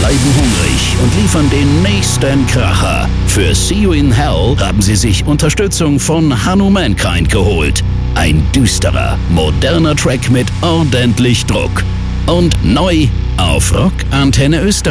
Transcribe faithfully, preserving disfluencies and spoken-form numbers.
bleiben hungrig und liefern den nächsten Kracher. Für See You in Hell haben sie sich Unterstützung von Hanno Mankind geholt. Ein düsterer, moderner Track mit ordentlich Druck. Und neu auf Rock Antenne Österreich.